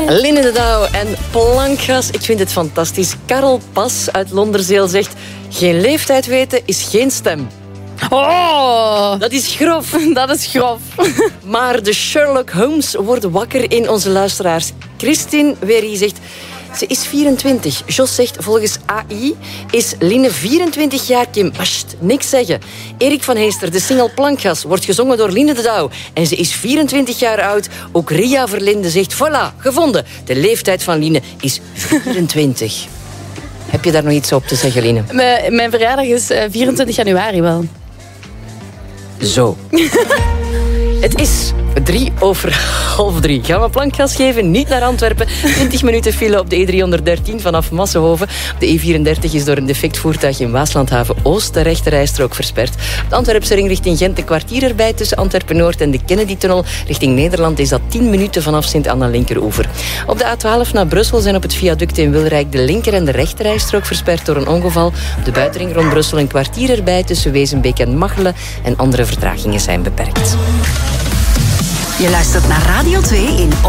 Line de Douw en plankgas. Ik vind het fantastisch. Karel Pas uit Londerzeel zegt... Geen leeftijd weten is geen stem. Oh, Dat is grof. dat is grof. Maar de Sherlock Holmes wordt wakker in onze luisteraars. Christine Wery zegt... Ze is 24. Jos zegt, volgens AI is Line 24 jaar Kim. Pst, niks zeggen. Erik van Heester, de single Plankgas, wordt gezongen door Line de Douw. En ze is 24 jaar oud. Ook Ria Verlinde zegt, voilà, gevonden. De leeftijd van Line is 24. Heb je daar nog iets op te zeggen, Line? Mijn verjaardag is 24 januari wel. Zo. Het is 2:03. Gaan we plankgas geven? Niet naar Antwerpen. 20 minuten file op de E313 vanaf Massenhoven. De E34 is door een defect voertuig in Waaslandhaven Oost de rechterrijstrook versperd. De Antwerpse ring richting Gent een kwartier erbij tussen Antwerpen-Noord en de Kennedy-tunnel. Richting Nederland is dat 10 minuten vanaf Sint-Anna linkeroever. Op de A12 naar Brussel zijn op het viaduct in Wilrijk de linker- en de rechterrijstrook versperd door een ongeval. Op de buitenring rond Brussel een kwartier erbij tussen Wezenbeek en Machelen. En andere vertragingen zijn beperkt. Je luistert naar Radio 2 in